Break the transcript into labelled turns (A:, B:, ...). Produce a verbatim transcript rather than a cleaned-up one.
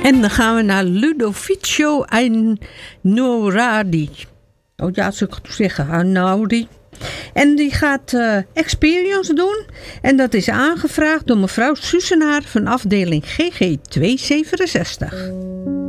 A: En dan gaan we naar Ludovico Einaudi. Oh ja, zou ik het zeggen, Einaudi. En die gaat uh, Experience doen. En dat is aangevraagd door mevrouw Susenaar van afdeling G G tweehonderdzevenenzestig.